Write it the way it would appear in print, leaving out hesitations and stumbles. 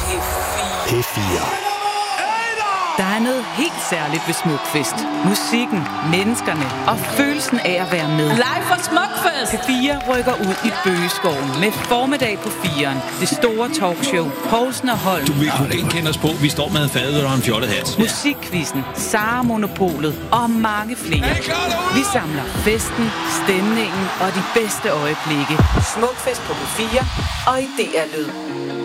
P4. Der er noget helt særligt ved Smukfest. Musikken, menneskerne og følelsen af at være med. Live fra Smukfest! P4 rykker ud i Bøgeskoven med formiddag på 4'eren. Det store talkshow. Poulsen og Holm. Du vil kunne genkende os på. Vi står med fadet og en fjollet hat. Musikquizzen, Sara Monopolet og mange flere. Vi samler festen, stemningen og de bedste øjeblikke. Smukfest på P4 og i DR Lyd.